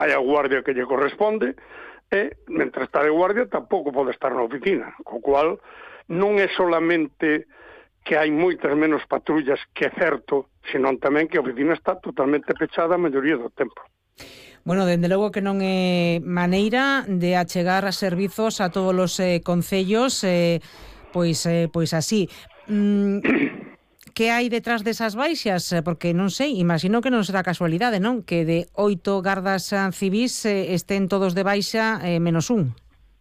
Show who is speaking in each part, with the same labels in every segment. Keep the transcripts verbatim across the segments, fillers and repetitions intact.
Speaker 1: hai a guardia que lle corresponde, e, mentre está de guardia, tampouco pode estar na oficina, co cual non é solamente que hai moitas menos patrullas, que é certo, senón tamén que a oficina está totalmente pechada a maioría do tempo.
Speaker 2: Bueno, dende logo que non é maneira de achegar a servizos a todos os eh, concellos, eh, pois, eh, pois así. Mm, que hai detrás desas baixas? Porque non sei, imagino que non será casualidade, non? Que de oito gardas civís eh, estén todos de baixa eh, menos un.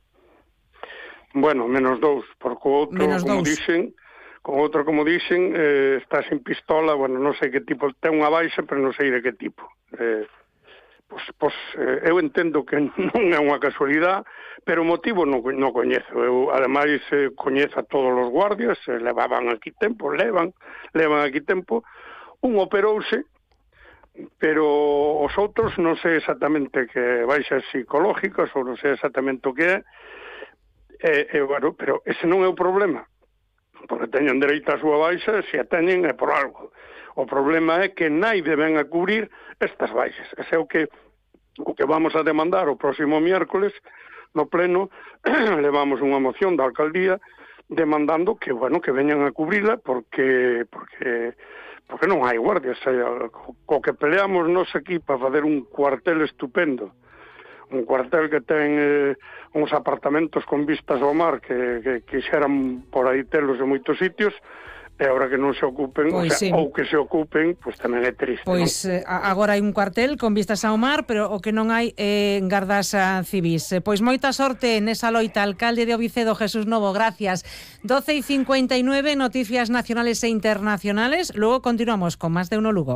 Speaker 1: Bueno, menos dous, porque o outro,
Speaker 2: menos
Speaker 1: como
Speaker 2: dous.
Speaker 1: dicen, con outro, como dicen, eh, está sin pistola, bueno, non sei que tipo, ten unha baixa, pero non sei de que tipo. Eh, pois, pois, eh, eu entendo que non é unha casualidade, pero o motivo non, non coñezo. Eu, ademais, eh, coñezo a todos os guardias, eh, levaban aquí tempo, levan, levan aquí tempo, un operouse, pero os outros non sei exactamente que baixas psicológicas, ou non sei exactamente o que é, e, e, bueno, pero ese non é o problema, porque teñen dereito a súa baixa, se a teñen é por algo. O problema é que naide ven a cubrir estas baixas. Ese é o que o que vamos a demandar o próximo miércoles no pleno. Levamos unha moción da alcaldía demandando que, bueno, que veñan a cubrila porque porque porque non hai guardias. Co que peleamos nos aquí para fazer un cuartel estupendo, un cuartel que ten eh, uns apartamentos con vistas ao mar que, que quixeran por aí telos en moitos sitios, e agora que non se ocupen,
Speaker 2: pois,
Speaker 1: o sea,
Speaker 2: sí.
Speaker 1: ou que se ocupen, pois tamén é triste.
Speaker 2: Pois eh, agora hai un cuartel con vistas ao mar, pero o que non hai é eh, gardas civís. Pois moita sorte nesa loita, alcalde de Ovicedo, Jesús Novo, gracias. doce y cincuenta y nueve, noticias nacionales e internacionales, luego continuamos con más de Uno Lugo.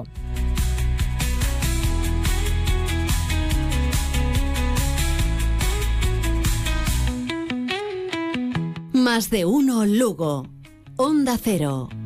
Speaker 3: Más de Uno Lugo. Onda Cero.